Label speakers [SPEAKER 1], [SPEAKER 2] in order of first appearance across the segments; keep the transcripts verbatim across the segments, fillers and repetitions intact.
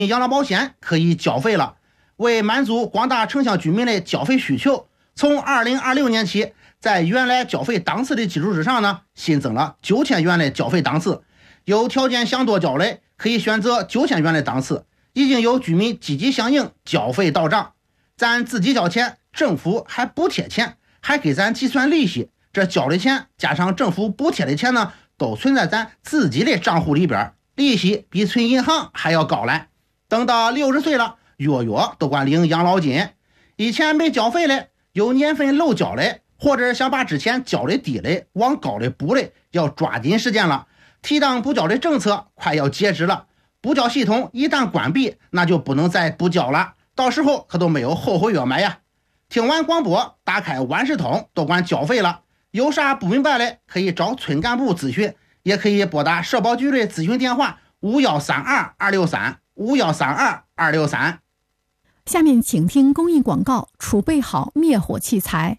[SPEAKER 1] 养老保险可以缴费了。为满足广大城乡居民的缴费需求，从二零二六年起，在原来缴费档次的基础之上呢，新增了九千元的缴费档次。有条件想多缴的，可以选择九千元的档次。已经有居民积极响应，缴费到账。咱自己交钱，政府还补贴钱，还给咱计算利息。这交的钱加上政府补贴的钱呢，都存在咱自己的账户里边，利息比存银行还要高来。等到六十岁了，月月都管领养老金。以前没缴费的，有年份漏缴的，或者想把之前缴的低的往高的补的，要抓紧时间了。提档补缴的政策快要截止了，补缴系统一旦关闭，那就不能再补缴了，到时候可都没有后悔药买呀。听完广播，打开万事通都管缴费了，有啥不明白的可以找村干部咨询，也可以拨打社保局的咨询电话五一三二二六三五一三二二六三。
[SPEAKER 2] 下面请听公益广告，储备好灭火器材。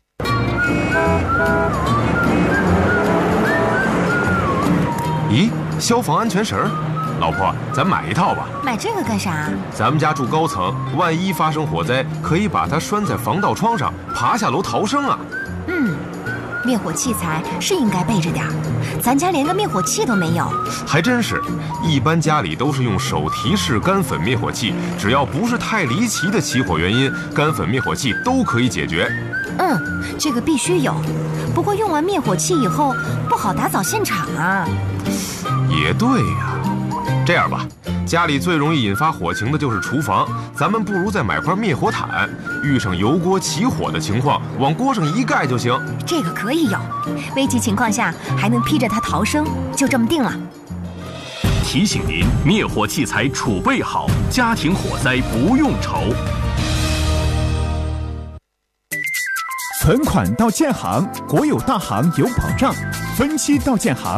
[SPEAKER 3] 咦，消防安全绳儿，老婆，咱买一套吧。
[SPEAKER 4] 买这个干啥？
[SPEAKER 3] 咱们家住高层，万一发生火灾，可以把它拴在防盗窗上，爬下楼逃生啊。
[SPEAKER 4] 嗯，灭火器材是应该备着点儿，咱家连个灭火器都没有。
[SPEAKER 3] 还真是，一般家里都是用手提式干粉灭火器，只要不是太离奇的起火原因，干粉灭火器都可以解决。
[SPEAKER 4] 嗯，这个必须有。不过用完灭火器以后，不好打扫现场啊。
[SPEAKER 3] 也对呀，这样吧，家里最容易引发火情的就是厨房，咱们不如再买块灭火毯，遇上油锅起火的情况，往锅上一盖就行。
[SPEAKER 4] 这个可以有，危急情况下还能披着它逃生，就这么定了。
[SPEAKER 5] 提醒您，灭火器材储备好，家庭火灾不用愁。
[SPEAKER 6] 存款到建行，国有大行有保障；分期到建行，